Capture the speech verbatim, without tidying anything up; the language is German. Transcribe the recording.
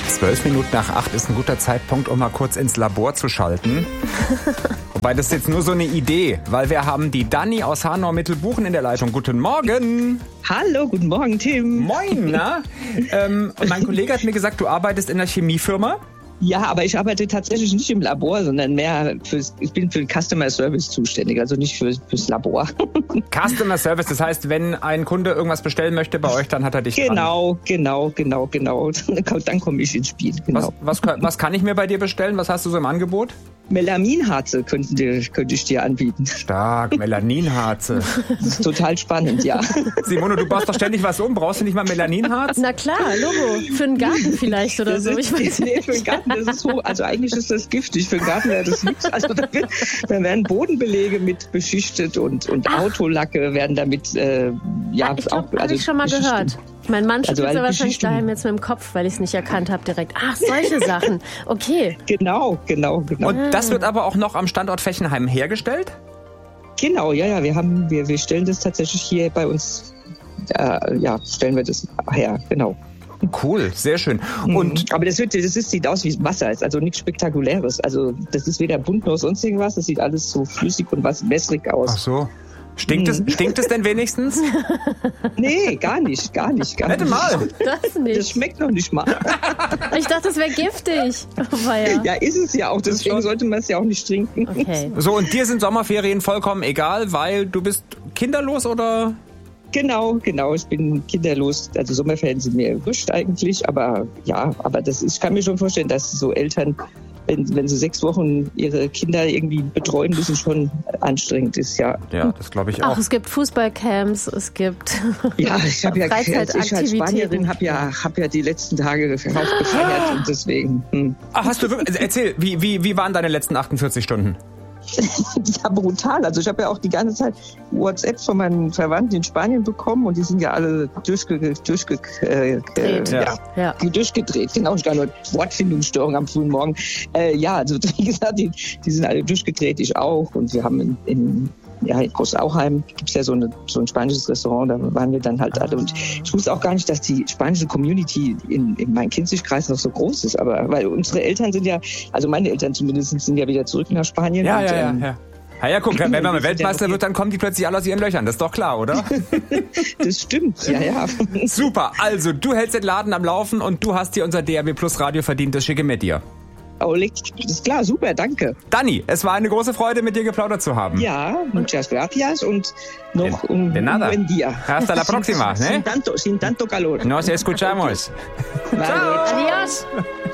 Zwölf Minuten nach acht ist ein guter Zeitpunkt, um mal kurz ins Labor zu schalten. Wobei das ist jetzt nur so eine Idee, weil wir haben die Dani aus Hanau-Mittelbuchen in der Leitung. Guten Morgen. Hallo, guten Morgen, Tim. Moin, na? ähm, und mein Kollege hat mir gesagt, du arbeitest in einer Chemiefirma. Ja, aber ich arbeite tatsächlich nicht im Labor, sondern mehr fürs, ich bin für den Customer Service zuständig, also nicht für, fürs Labor. Customer Service, das heißt, wenn ein Kunde irgendwas bestellen möchte bei euch, dann hat er dich Genau, dran. genau, genau, genau. Dann komme ich ins Spiel. Genau. Was, was, was kann ich mir bei dir bestellen? Was hast du so im Angebot? Melaminharze könnte, könnte ich dir anbieten. Stark, Melaninharze. Das ist total spannend, ja. Simone, du baust doch ständig was um. Brauchst du nicht mal Melaninharz? Na klar, Logo. Für den Garten vielleicht oder das so. Ist, ich weiß. Nee, für den Garten, das ist so, also eigentlich ist das giftig. Für den Garten wäre das nichts. Also da, wird, da werden Bodenbelege mit beschichtet und, und Autolacke werden damit, äh, ja, ah, ich glaub, auch. Also habe ich schon mal gehört. Mein Mann schüttelt also, ja wahrscheinlich daheim jetzt mit dem Kopf, weil ich es nicht erkannt habe direkt. Ach, solche Sachen. Okay. Genau, genau, genau. Und das wird aber auch noch am Standort Fechenheim hergestellt? Genau, ja, ja. Wir haben, wir, wir stellen das tatsächlich hier bei uns, äh, ja, stellen wir das her, genau. Cool, sehr schön. Und aber das, wird, das ist, sieht aus wie Wasser, ist also nichts Spektakuläres. Also das ist weder bunt noch sonst irgendwas, das sieht alles so flüssig und was wässrig aus. Ach so. Stinkt es, stinkt es denn wenigstens? Nee, gar nicht, gar nicht. Gar Hätte nicht. mal. Das nicht. Das schmeckt noch nicht mal. Ich dachte, das wäre giftig. Oh, ja. Ja, ist es ja auch. Deswegen sollte man es ja auch nicht trinken. Okay. So, und dir sind Sommerferien vollkommen egal, weil du bist kinderlos oder? Genau, genau. Ich bin kinderlos. Also Sommerferien sind mir wurscht eigentlich. Aber ja, aber das ist, ich kann mir schon vorstellen, dass so Eltern, wenn, wenn sie sechs Wochen ihre Kinder irgendwie betreuen müssen, schon anstrengend ist, ja. Ja, das glaube ich auch. Ach, es gibt Fußballcamps, es gibt ja, ich habe ja ich als Spanierin habe ja, hab ja die letzten Tage aufgefeiert und deswegen. Hm. Ach, hast du wirklich? Erzähl, wie, wie, wie waren deine letzten achtundvierzig Stunden? Ja, brutal. Also ich habe ja auch die ganze Zeit WhatsApp von meinen Verwandten in Spanien bekommen und die sind ja alle durchge, durchge, äh, ja, ja. durchgedreht. Genau, ich gar nur Wortfindungsstörung am frühen Morgen. Äh, ja, also wie gesagt, die, die sind alle durchgedreht, ich auch. Und wir haben in, in ja, in Großauheim gibt es ja so, eine, so ein spanisches Restaurant, da waren wir dann halt alle. Und ich wusste auch gar nicht, dass die spanische Community in, in meinem Kinzig-Kreis noch so groß ist. Aber weil unsere Eltern sind ja, also meine Eltern zumindest, sind ja wieder zurück nach Spanien. Ja, und, ja, ja, ähm, ja. Ja, ja, guck, wenn man mal Weltmeister wird, dann kommen die plötzlich alle aus ihren Löchern. Das ist doch klar, oder? Das stimmt, ja, ja. Super, also du hältst den Laden am Laufen und du hast dir unser D A W Plus Radio verdient. Das schicke mit dir. Oh, das ist klar, super, danke. Dani, es war eine große Freude, mit dir geplaudert zu haben. Ja, muchas gracias und noch de, un, de nada. un buen día. Hasta la próxima, sin, ¿eh? Sin tanto, sin tanto calor. Nos escuchamos. Vale, Adiós.